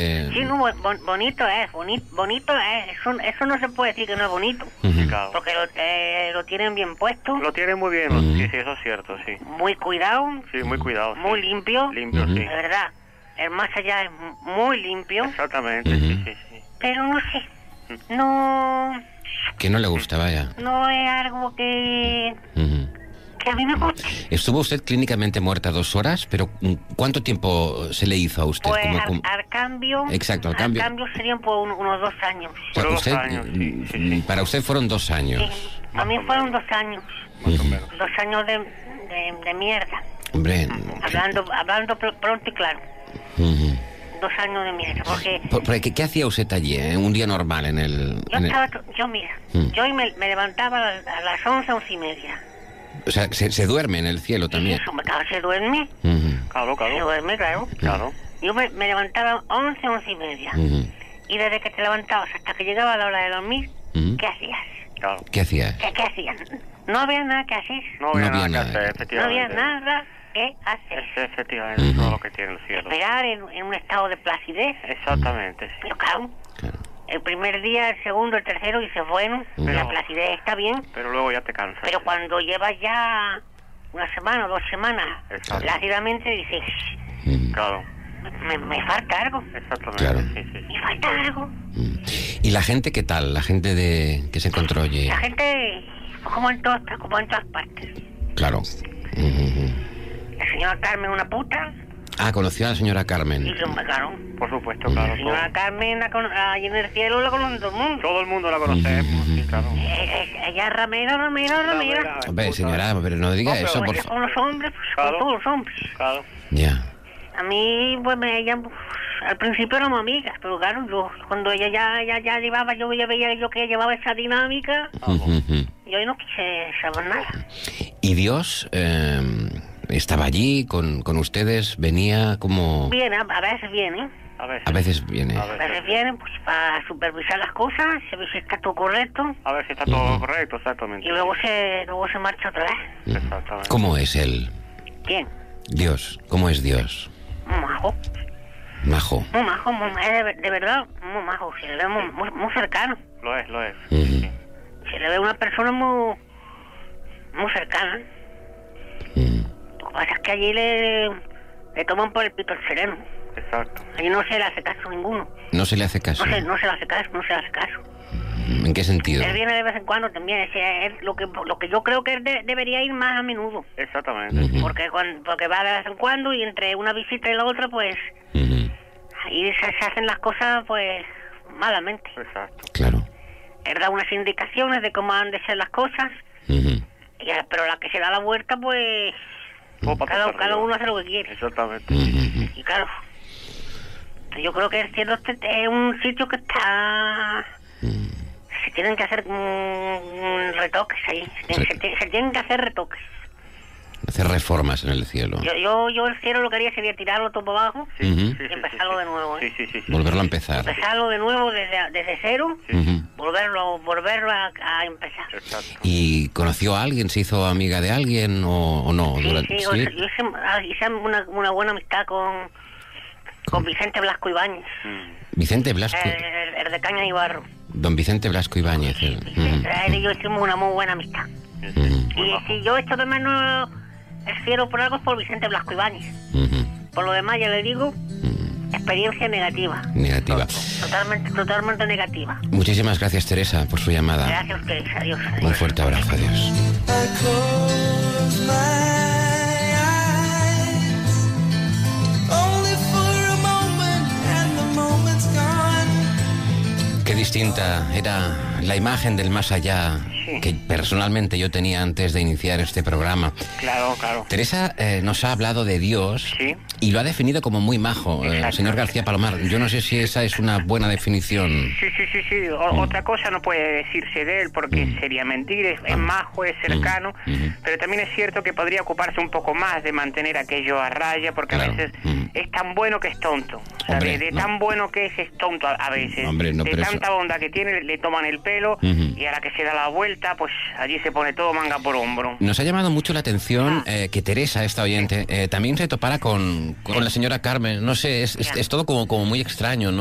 Sí, no, bonito es, bonito es. Eso no se puede decir que no es bonito. Claro. Porque lo tienen bien puesto. Lo tienen muy bien, sí, eso es cierto, sí. Muy cuidado. Sí, muy cuidado. Muy limpio. Limpio, sí. De verdad. El más allá es muy limpio. Exactamente, sí. Pero no sé. No... Que no le gusta, vaya. No es algo que a mí me gusta. Estuvo usted clínicamente muerta 2 horas, pero ¿cuánto tiempo se le hizo a usted? Pues al cambio... Exacto, al cambio. Al cambio serían por unos 2 años. O sea, Por 2 años, sí. Para usted fueron 2 años. Sí, a mí fueron 2 años. Más o menos. 2 años de mierda. Hombre... Hablando pronto y claro. 2 años de mierda, porque... ¿Qué hacía usted allí, un día normal en el...? Yo me levantaba a las 11 y media. O sea, se duerme en el cielo también. Eso, se duerme. Claro. Se duerme, claro. Claro. Yo me levantaba 11 y media. Y desde que te levantabas hasta que llegaba la hora de dormir, ¿qué hacías? Claro. ¿Qué hacía? ¿Qué hacían? No había nada que hacer. No había No había nada que nada. hacer, efectivamente. No había nada que hacer. Es efectivamente todo lo que tiene el cielo. Esperar en un estado de placidez. Exactamente, sí. Pero claro, Claro. el primer día, el segundo, el tercero, dices, bueno, la placidez está bien. Pero luego ya te cansas. Pero cuando llevas ya 1 semana o 2 semanas, Exacto. plácidamente dices, Claro. me falta algo. Exactamente, Claro. sí. Me falta algo. ¿Y la gente qué tal? La gente que se encontró allí. La gente, como en todas partes. Claro. La señora Carmen, una puta. Ah, conoció a la señora Carmen. Y claro. Por supuesto, claro. La señora Carmen, allí en el cielo, la conoce todo el mundo. Todo el mundo la conocemos, sí, claro. Ella es ramera. Hombre, señora, pero no diga eso, por Pues favor. con los hombres, pues Claro. con todos los hombres. Claro. Ya. A mí, pues, ella, al principio éramos amigas, pero claro, cuando ella ya llevaba, yo ya veía yo que llevaba esa dinámica, y hoy no quise saber nada. ¿Y Dios estaba allí con ustedes? ¿Venía como...? Viene, a veces viene. A veces viene. A veces viene, pues, para supervisar las cosas, se ve si está todo correcto, A ver si está todo correcto, exactamente. y luego se marcha otra vez. Exactamente. ¿Cómo es él? ¿Quién? Dios. ¿Cómo es Dios? Muy majo. Majo. Muy majo, de verdad, muy majo. Se le ve muy cercano. Lo es. Se le ve una persona muy cercana. Lo que pasa es que allí le toman por el pito el sereno. Exacto. Allí no se le hace caso a ninguno. No se le hace caso. No se le hace caso. ¿En qué sentido? Él viene de vez en cuando también. Es lo que yo creo que él debería ir más a menudo. Exactamente. Porque va de vez en cuando y entre una visita y la otra, pues... Ahí se hacen las cosas, pues, malamente. Exacto. Claro. Él da unas indicaciones de cómo han de ser las cosas, pero la que se da la vuelta, pues... Cada uno hace lo que quiere. Exactamente. Y claro, yo creo que el cielo es un sitio que está... Se tienen que hacer retoques ahí. Se tienen que hacer retoques. Hacer reformas en el cielo. Yo el cielo lo que haría sería tirarlo todo para abajo y empezarlo de nuevo. Sí. Volverlo a empezar. Empezarlo de nuevo desde cero, volverlo a empezar. Exacto. ¿Y conoció a alguien? ¿Se hizo amiga de alguien o no? Sí, yo hice una buena amistad con Vicente Blasco Ibáñez. Vicente Blasco. El de Caña y Barro. Don Vicente Blasco Ibáñez. Él y yo hicimos una muy buena amistad. Y si yo echo de menos el cielo por algo es por Vicente Blasco Ibáñez. Por lo demás, ya le digo, experiencia negativa. Negativa. Totalmente negativa. Muchísimas gracias, Teresa, por su llamada. Gracias a ustedes. Adiós. Un fuerte abrazo. Adiós. Qué distinta era la imagen del más allá que personalmente yo tenía antes de iniciar este programa. Claro. Teresa nos ha hablado de Dios y lo ha definido como muy majo, señor García Palomar. Yo no sé si esa es una buena definición. Sí. Otra cosa no puede decirse de él porque sería mentir. Es majo, es cercano, pero también es cierto que podría ocuparse un poco más de mantener aquello a raya porque a veces es tan bueno que es tonto. O sea, Hombre, de tan bueno que es tonto a veces. Hombre, no, de pero tanta bondad que tiene le toman el pelo pelo, y a la que se da la vuelta, pues allí se pone todo manga por hombro. Nos ha llamado mucho la atención que Teresa, esta oyente, también se topara con la señora Carmen. No sé, es todo como muy extraño, ¿no?